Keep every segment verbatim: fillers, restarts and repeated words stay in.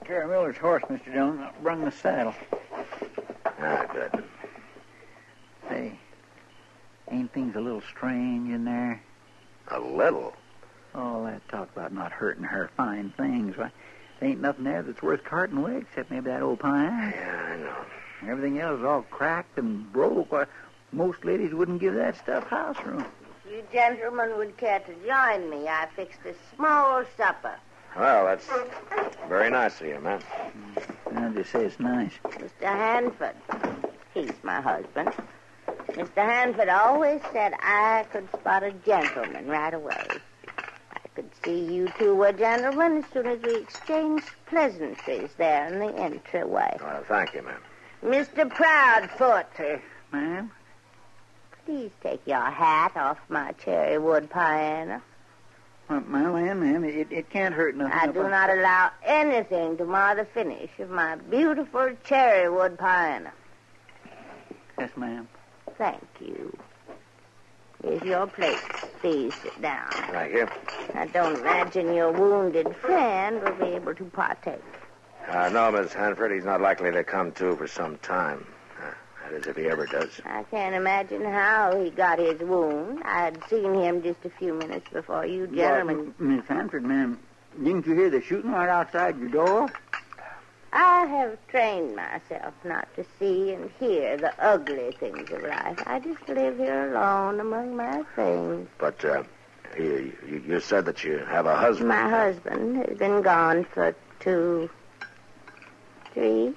Terry Miller's horse, Mister Dillon. I brung the saddle. Ah, good. Say, ain't things a little strange in there? A little? All that talk about not hurting her fine things. Why, there ain't nothing there that's worth carting away except maybe that old pine. Yeah, I know. Everything else is all cracked and broke. Why, most ladies wouldn't give that stuff house room. You gentlemen would care to join me. I fixed a small supper. Well, that's very nice of you, ma'am. I'll just say it's nice. Mister Hanford, he's my husband. Mister Hanford always said I could spot a gentleman right away. I could see you two were gentlemen as soon as we exchanged pleasantries there in the entryway. Well, thank you, ma'am. Mister Proudfoot. Uh, ma'am? Please take your hat off my cherry wood piano. Uh, my land, ma'am, it, it can't hurt nothing. I do on... not allow anything to mar the finish of my beautiful cherry wood piano. Yes, ma'am. Thank you. Here's your plate. Please sit down. Thank you. I don't imagine your wounded friend will be able to partake. Uh, no, Miss Hanford, he's not likely to come to for some time. Uh, that is, if he ever does. I can't imagine how he got his wound. I had seen him just a few minutes before you gentlemen... Well, Miss Hanford, ma'am, didn't you hear the shooting right outside your door? I have trained myself not to see and hear the ugly things of life. I just live here alone among my things. But, uh, you, you, you said that you have a husband. My husband has been gone for two, three,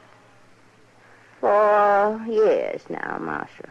four years now, Marshal.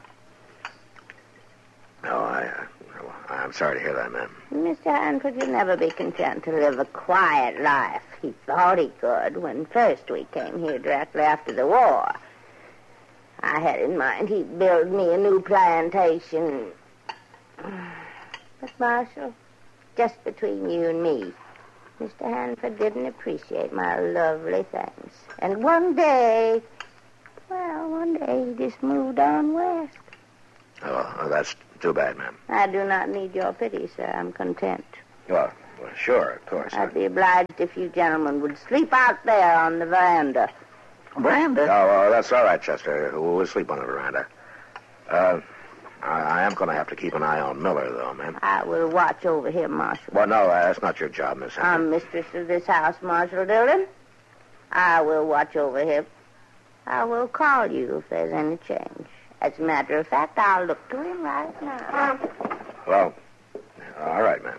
No, I, uh, I'm sorry to hear that, ma'am. Mister Hanford will never be content to live a quiet life. He thought he could when first we came here directly after the war. I had in mind he'd build me a new plantation. But, Marshal, just between you and me, Mister Hanford didn't appreciate my lovely things. And one day, well, one day he just moved on west. Oh, oh, that's too bad, ma'am. I do not need your pity, sir. I'm content. Well, well sure, of course. I'd be obliged if you gentlemen would sleep out there on the veranda. Veranda? Oh, well, that's all right, Chester. We'll sleep on the veranda. Uh, I, I am going to have to keep an eye on Miller, though, ma'am. I will watch over him, Marshal. Well, no, uh, that's not your job, Miss Hanford. I'm mistress of this house, Marshal Dillon. I will watch over him. I will call you if there's any change. As a matter of fact, I'll look to him right now. Well, all right, ma'am.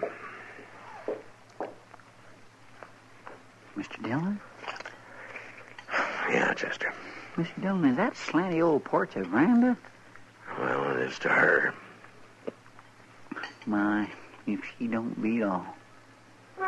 Mister Dillon? Yeah, Chester. Mister Dillon, is that slanty old porch a veranda? Well, it is to her. My, if she don't beat all.